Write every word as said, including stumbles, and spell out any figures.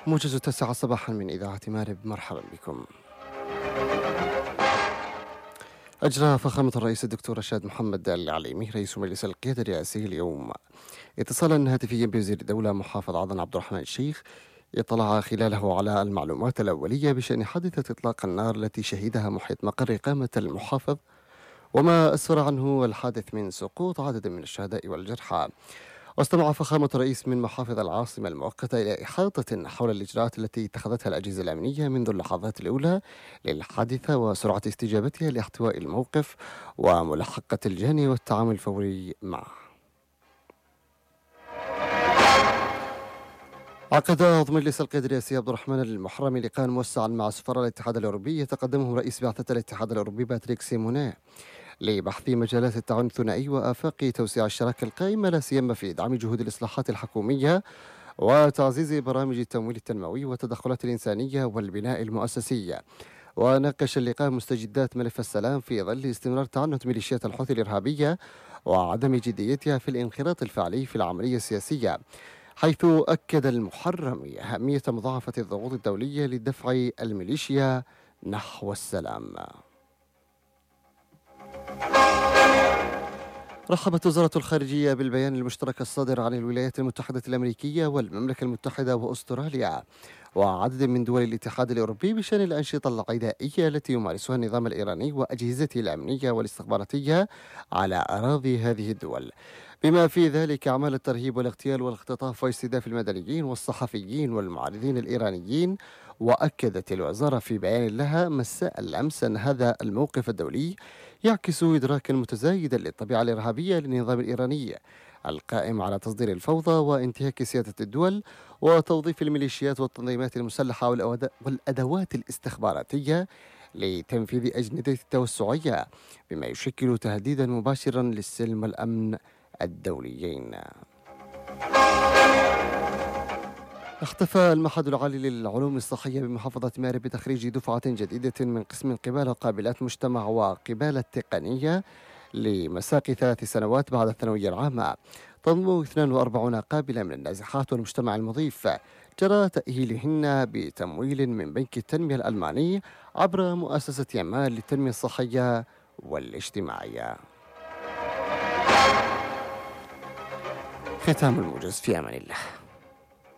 موجز التاسعة صباحا من إذاعة مارب، مرحبا بكم. أجرى فخامة الرئيس الدكتور رشاد محمد العليمي رئيس مجلس القيادة الرئاسي اليوم اتصالا هاتفيا بوزير الدولة محافظ عدن عبد الرحمن الشيخ، اطلع خلاله على المعلومات الأولية بشأن حادثة إطلاق النار التي شهدها محيط مقر إقامة المحافظ، وما أسفر عنه الحادث من سقوط عدد من الشهداء والجرحى. واستمع فخامة الرئيس من محافظ العاصمة المؤقتة إلى إحاطة حول الإجراءات التي اتخذتها الأجهزة الأمنية منذ اللحظات الأولى للحادثة وسرعة استجابتها لاحتواء الموقف وملاحقة الجاني والتعامل الفوري معه. عقد عضو مجلس القيادة الرئاسي عبد الرحمن المحرمي لقاء موسعا مع سفراء الاتحاد الأوروبي يتقدمه رئيس بعثة الاتحاد الأوروبي باتريك سيمونيه لبحث مجالات التعاون الثنائي وآفاق توسيع الشراكة القائمة لا سيما في دعم جهود الإصلاحات الحكومية وتعزيز برامج التمويل التنموي والتدخلات الإنسانية والبناء المؤسسي. وناقش اللقاء مستجدات ملف السلام في ظل استمرار تعنت ميليشيات الحوثي الإرهابية وعدم جديتها في الانخراط الفعلي في العملية السياسية، حيث أكد المحرمي أهمية مضاعفة الضغوط الدولية لدفع الميليشيا نحو السلام. رحبت وزارة الخارجية بالبيان المشترك الصادر عن الولايات المتحدة الأمريكية والمملكة المتحدة وأستراليا وعدد من دول الاتحاد الأوروبي بشأن الأنشطة العدائية التي يمارسها النظام الإيراني وأجهزته الأمنية والاستخباراتية على أراضي هذه الدول، بما في ذلك أعمال الترهيب والاغتيال والاختطاف واستهداف المدنيين والصحفيين والمعارضين الإيرانيين. وأكدت الوزارة في بيان لها مساء الأمس أن هذا الموقف الدولي يعكس إدراكا متزايدا للطبيعة الإرهابية للنظام الإيراني القائم على تصدير الفوضى وانتهاك سيادة الدول وتوظيف الميليشيات والتنظيمات المسلحة والأدوات الاستخباراتية لتنفيذ أجندة التوسعية، بما يشكل تهديدا مباشرا للسلم والأمن الدوليين. احتفى المعهد العالي للعلوم الصحية بمحافظة مارب بتخريج دفعة جديدة من قسم القبالة وقابلات مجتمع وقبالة تقنية لمساق ثلاث سنوات بعد الثانوية العامة. تضم اثنين وأربعين قابلة من النازحات والمجتمع المضيف جرى تأهيلهن بتمويل من بنك التنمية الألماني عبر مؤسسة يمان للتنمية الصحية والاجتماعية. ختام الموجز، في أمان الله.